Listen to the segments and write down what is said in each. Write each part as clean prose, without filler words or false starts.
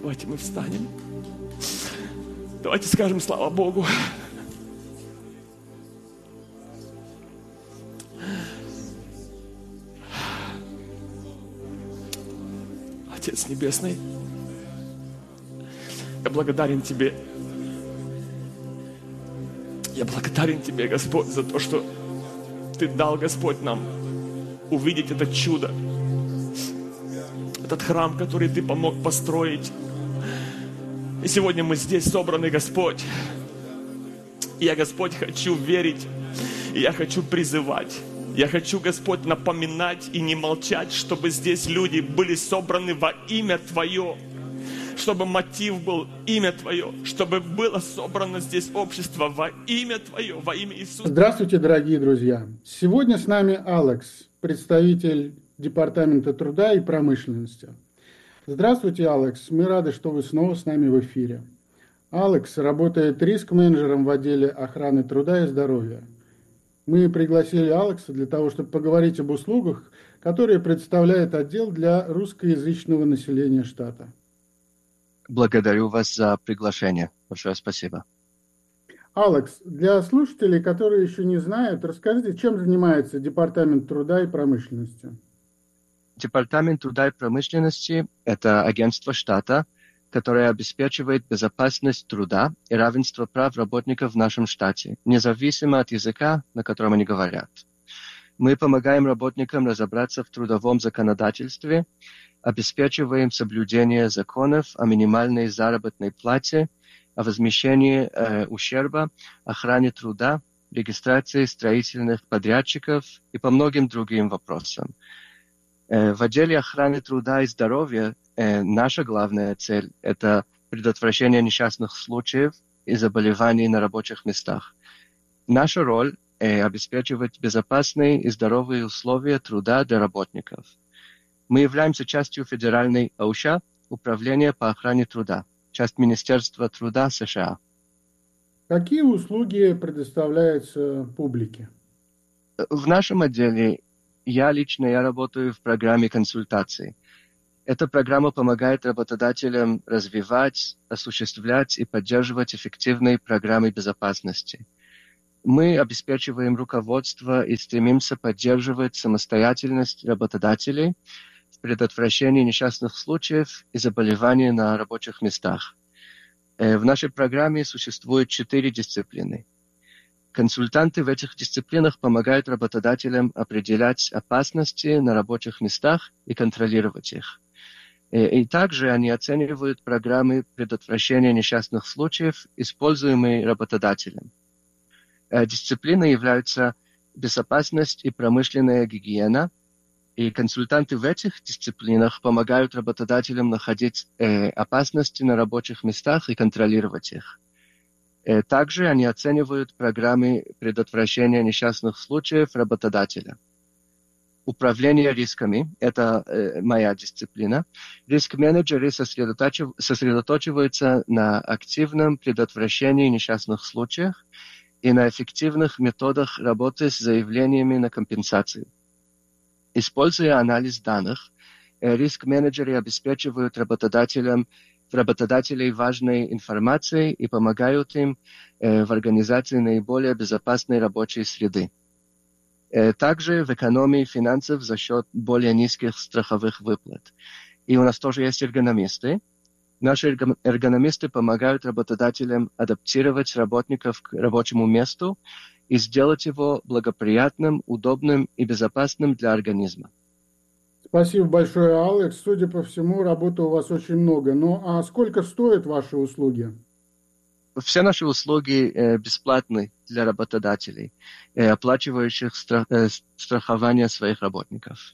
Давайте мы встанем. Давайте скажем слава Богу. Отец Небесный, я благодарен Тебе. Я благодарен Тебе, Господь, за то, что Ты дал, Господь, нам увидеть это чудо. Этот храм, который Ты помог построить. И сегодня мы здесь собраны, Господь. И я, Господь, хочу верить. И я хочу призывать. Я хочу, Господь, напоминать и не молчать, чтобы здесь люди были собраны во имя Твое. Чтобы мотив был имя Твое. Чтобы было собрано здесь общество во имя Твое, во имя Иисуса. Здравствуйте, дорогие друзья. Сегодня с нами Алекс, представитель Департамента труда и промышленности. Здравствуйте, Алекс. Мы рады, что вы снова с нами в эфире. Алекс работает риск-менеджером в отделе охраны труда и здоровья. Мы пригласили Алекса для того, чтобы поговорить об услугах, которые представляет отдел для русскоязычного населения штата. Благодарю вас за приглашение. Большое спасибо. Алекс, для слушателей, которые еще не знают, расскажите, чем занимается Департамент труда и промышленности? Департамент труда и промышленности – это агентство штата, которое обеспечивает безопасность труда и равенство прав работников в нашем штате, независимо от языка, на котором они говорят. Мы помогаем работникам разобраться в трудовом законодательстве, обеспечиваем соблюдение законов о минимальной заработной плате, о возмещении ущерба, охране труда, регистрации строительных подрядчиков и по многим другим вопросам. В отделе охраны труда и здоровья наша главная цель – это предотвращение несчастных случаев и заболеваний на рабочих местах. Наша роль – обеспечивать безопасные и здоровые условия труда для работников. Мы являемся частью федеральной ОША, Управления по охране труда, часть Министерства труда США. Какие услуги предоставляются публике? В нашем отделе я работаю в программе консультаций. Эта программа помогает работодателям развивать, осуществлять и поддерживать эффективные программы безопасности. Мы обеспечиваем руководство и стремимся поддерживать самостоятельность работодателей в предотвращении несчастных случаев и заболеваний на рабочих местах. В нашей программе существует 4 дисциплины. Консультанты в этих дисциплинах помогают работодателям определять опасности на рабочих местах и контролировать их. И также они оценивают программы предотвращения несчастных случаев, используемые работодателем. Дисциплины являются безопасность и промышленная гигиена, и консультанты в этих дисциплинах помогают работодателям находить опасности на рабочих местах и контролировать их. Также они оценивают программы предотвращения несчастных случаев работодателя. Управление рисками – это моя дисциплина. Риск-менеджеры сосредотачиваются на активном предотвращении несчастных случаев и на эффективных методах работы с заявлениями на компенсацию. Используя анализ данных, риск-менеджеры обеспечивают работодателей важной информацией и помогают им в организации наиболее безопасной рабочей среды. Также в экономии финансов за счет более низких страховых выплат. И у нас тоже есть эргономисты. Наши эргономисты помогают работодателям адаптировать работников к рабочему месту и сделать его благоприятным, удобным и безопасным для организма. Спасибо большое, Алекс. Судя по всему, работы у вас очень много. Ну, а сколько стоят ваши услуги? Все наши услуги бесплатны для работодателей, оплачивающих страхование своих работников.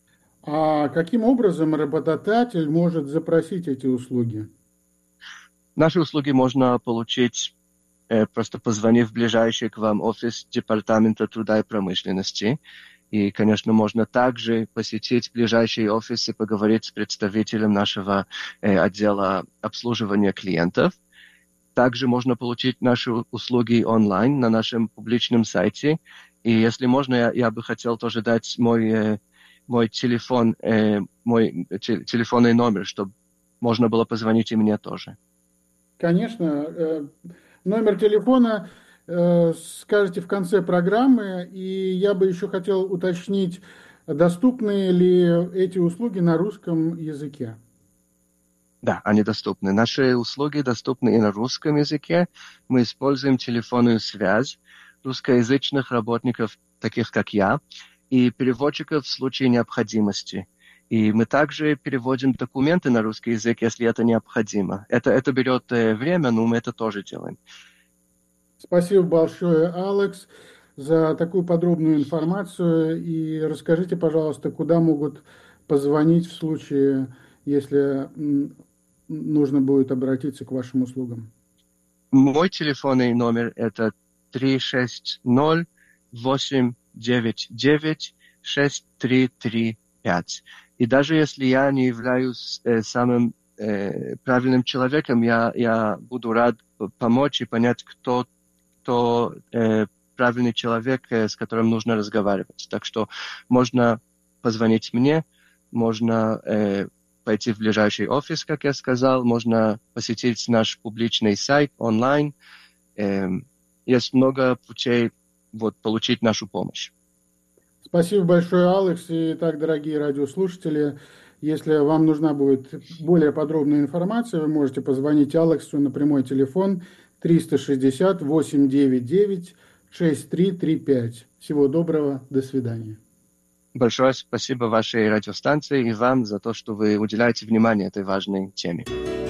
А каким образом работодатель может запросить эти услуги? Наши услуги можно получить, просто позвонив в ближайший к вам офис Департамента труда и промышленности. И, конечно, можно также посетить ближайший офис и поговорить с представителем нашего отдела обслуживания клиентов. Также можно получить наши услуги онлайн на нашем публичном сайте. И если можно, я бы хотел тоже дать мой телефонный номер, чтобы можно было позвонить и мне тоже. Конечно. Номер телефона скажете в конце программы, и я бы еще хотел уточнить, доступны ли эти услуги на русском языке? Да, они доступны. Наши услуги доступны и на русском языке. Мы используем телефонную связь русскоязычных работников, таких как я, и переводчиков в случае необходимости. И мы также переводим документы на русский язык, если это необходимо. Это берет время, но мы это тоже делаем. Спасибо большое, Алекс, за такую подробную информацию. И расскажите, пожалуйста, куда могут позвонить в случае, если нужно будет обратиться к вашим услугам. Мой телефонный номер – это 360-899-6335. И даже если я не являюсь самым правильным человеком, я буду рад помочь и понять, кто правильный человек, с которым нужно разговаривать. Так что можно позвонить мне, можно пойти в ближайший офис, как я сказал, можно посетить наш публичный сайт онлайн. Есть много путей получить нашу помощь. Спасибо большое, Алекс. Итак, дорогие радиослушатели, если вам нужна будет более подробная информация, вы можете позвонить Алексу на прямой телефон 360-899-6335. Всего доброго, до свидания. Большое спасибо вашей радиостанции и вам за то, что вы уделяете внимание этой важной теме.